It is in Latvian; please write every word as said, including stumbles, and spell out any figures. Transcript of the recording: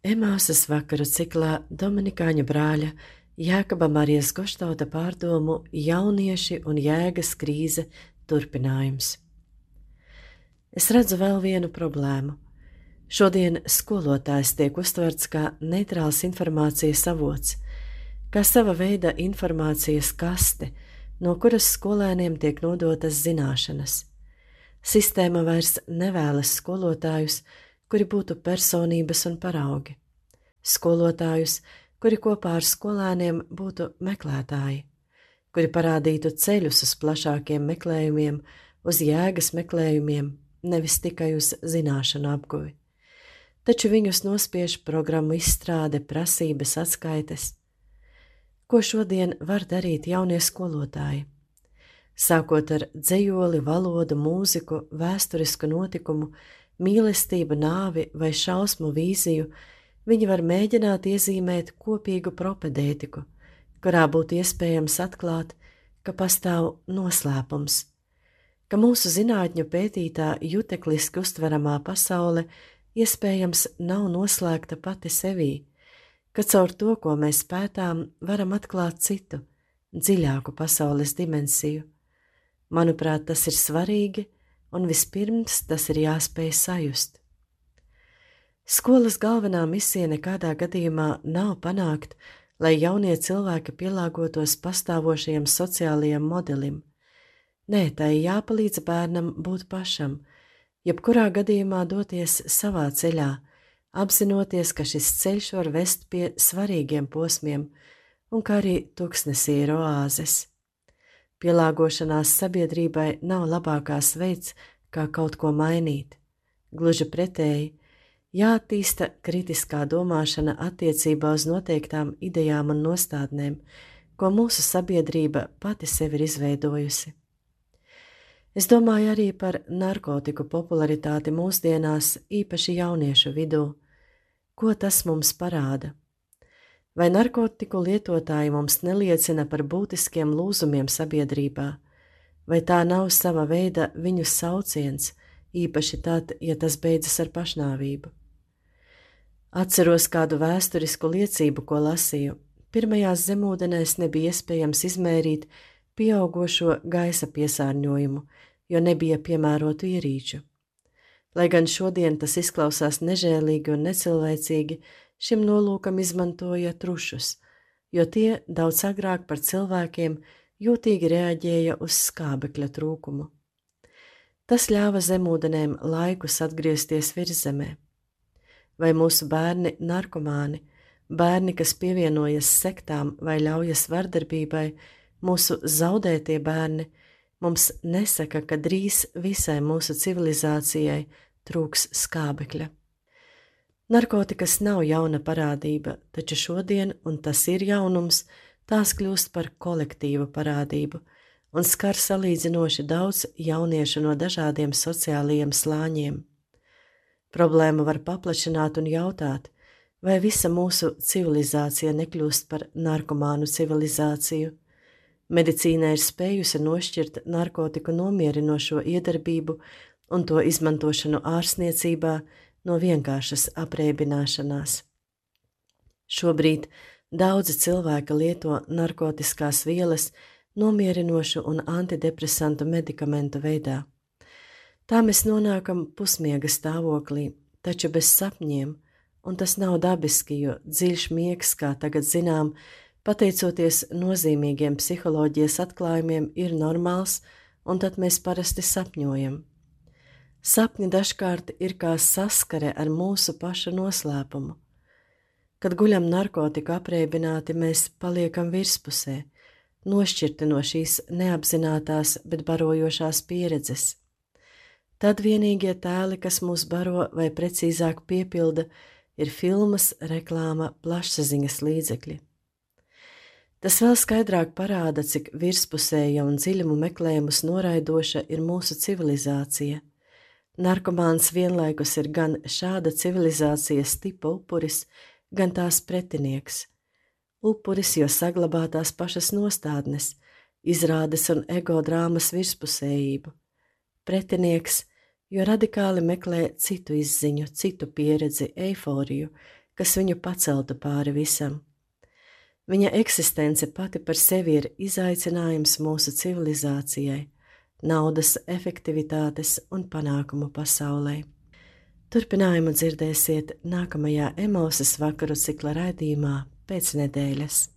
Emausas vakaru ciklā Dominikāņu brāļa Jēkaba Marijas Goštauta pārdomu jaunieši un jēgas krīze turpinājums. Es redzu vēl vienu problēmu. Šodien skolotājs tiek uztverts kā neitrāls informācijas avots, kā sava veida informācijas kaste, no kuras skolēniem tiek nodotas zināšanas. Sistēma vairs nevēlas skolotājus, kuri būtu personības un paraugi. Skolotājus, kuri kopā ar skolēniem būtu meklētāji, kuri parādītu ceļus uz plašākiem meklējumiem, uz jēgas meklējumiem, nevis tikai uz zināšanu apguvi. Taču viņus nospiež programmu izstrāde, prasības, atskaites. Ko šodien var darīt jaunie skolotāji? Sākot ar dzejoli, valodu, mūziku, vēsturisku notikumu, mīlestību, nāvi vai šausmu vīziju, viņi var mēģināt iezīmēt kopīgu propedētiku, kurā būtu iespējams atklāt, ka pastāv noslēpums, ka mūsu zinātņu pētītā jutekliski uztveramā pasaule iespējams nav noslēgta pati sevī, ka caur to, ko mēs pētām, varam atklāt citu, dziļāku pasaules dimensiju. Manuprāt, tas ir svarīgi, un vispirms tas ir jāspēj sajust. Skolas galvenā misija nekādā gadījumā nav panākt, lai jaunie cilvēki pielāgotos pastāvošajam sociālajam modelim. Nē, tai jāpalīdz bērnam būt pašam, jebkurā gadījumā doties savā ceļā, apzinoties, ka šis ceļš var vest pie svarīgiem posmiem un ka arī tuksnesī ir oāzes. Pielāgošanās sabiedrībai nav labākās veids, kā kaut ko mainīt. Gluži pretēji, jāattīsta kritiskā domāšana attiecībā uz noteiktām idejām un nostādnēm, ko mūsu sabiedrība pati sev ir izveidojusi. Es domāju arī par narkotiku popularitāti mūsdienās, īpaši jauniešu vidū. Ko tas mums parāda? Vai narkotiku lietotāji mums neliecina par būtiskiem lūzumiem sabiedrībā, vai tā nav sava veida viņu sauciens, īpaši tad, ja tas beidzas ar pašnāvību? Atceros kādu vēsturisku liecību, ko lasīju. Pirmajās zemūdenēs nebija iespējams izmērīt pieaugošo gaisa piesārņojumu, jo nebija piemērotu ierīču. Lai gan šodien tas izklausās nežēlīgi un necilvēcīgi, šim nolūkam izmantoja trušus, jo tie daudz agrāk par cilvēkiem jūtīgi reaģēja uz skābekļa trūkumu. Tas ļāva zemūdenēm laikus atgriezties virszemē. Vai mūsu bērni narkomāni, bērni, kas pievienojas sektām vai ļaujas vardarbībai, mūsu zaudētie bērni, mums nesaka, ka drīz visai mūsu civilizācijai trūks skābekļa. Narkotikas nav jauna parādība, taču šodien, un tas ir jaunums, tās kļūst par kolektīvu parādību un skar salīdzinoši daudz jauniešu no dažādiem sociālajiem slāņiem. Problēmu var paplašināt un jautāt, vai visa mūsu civilizācija nekļūst par narkomānu civilizāciju. Medicīna ir spējusi nošķirt narkotiku nomierinošo iedarbību un to izmantošanu ārstniecībā no vienkāršas apreibināšanās. Šobrīd daudzi cilvēki lieto narkotiskās vielas nomierinošu un antidepresantu medikamentu veidā. Tā mēs nonākam pusmiega stāvoklī, taču bez sapņiem, un tas nav dabiski, jo dziļš miegs, kā tagad zinām, pateicoties nozīmīgiem psiholoģijas atklājumiem, ir normāls, un tad mēs parasti sapņojam. Sapņi dažkārt ir kā saskare ar mūsu paša noslēpumu. Kad guļam narkotiku apreibināti, mēs paliekam virspusē, nošķirti no šīs neapzinātās, bet barojošās pieredzes. Tad vienīgie tēli, kas mūs baro vai precīzāk piepilda, ir filmas, reklāma, plašsaziņas līdzekļi. Tas vēl skaidrāk parāda, cik virspusēja un dziļumu meklējumus noraidoša ir mūsu civilizācija. Narkomāns vienlaikus ir gan šāda civilizācijas tipa upuris, gan tās pretinieks. Upuris, jo saglabā tās pašas nostādnes, izrādes un ego drāmas virspusējību. Pretinieks, jo radikāli meklē citu izziņu, citu pieredzi, eiforiju, kas viņu paceltu pāri visam. Viņa eksistence pati par sevi ir izaicinājums mūsu civilizācijai, naudas efektivitātes un panākumu pasaulē. Turpinājumu dzirdēsiet nākamajā Emausas vakaru cikla raidījumā pēc nedēļas.